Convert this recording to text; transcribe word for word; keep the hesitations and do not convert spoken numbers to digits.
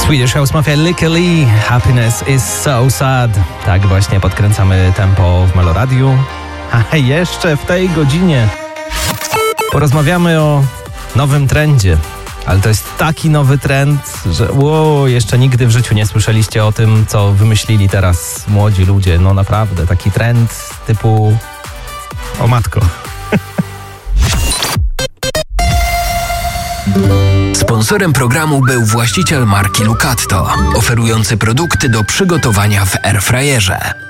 Swedish House Mafia, Lykke Li, Happiness is so sad. Tak właśnie podkręcamy tempo w Meloradiu. A jeszcze w tej godzinie porozmawiamy o nowym trendzie. Ale to jest taki nowy trend, że wow, jeszcze nigdy w życiu nie słyszeliście o tym, co wymyślili teraz młodzi ludzie. No naprawdę, taki trend typu... O matko. Sponsorem programu był właściciel marki Lucatto, oferujący produkty do przygotowania w airfryerze.